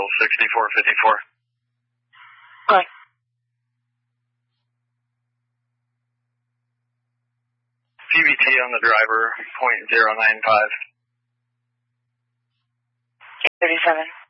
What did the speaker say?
6454. Bye. PVT on the driver, .095. 37.